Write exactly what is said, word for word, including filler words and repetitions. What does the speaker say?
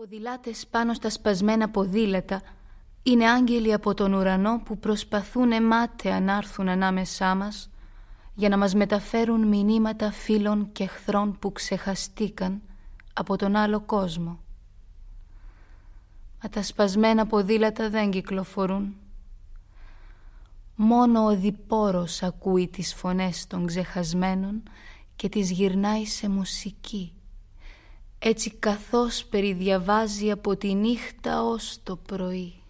ποδηλάτες πάνω στα σπασμένα ποδήλατα είναι άγγελοι από τον ουρανό που προσπαθούν αιμάταια να έρθουν ανάμεσά μας για να μας μεταφέρουν μηνύματα φίλων και εχθρών που ξεχαστήκαν από τον άλλο κόσμο. Μα τα σπασμένα ποδήλατα δεν κυκλοφορούν. Μόνο ο διπόρος ακούει τις φωνές των ξεχασμένων και τις γυρνάει σε μουσική, έτσι καθώς περιδιαβάζει από τη νύχτα ως το πρωί.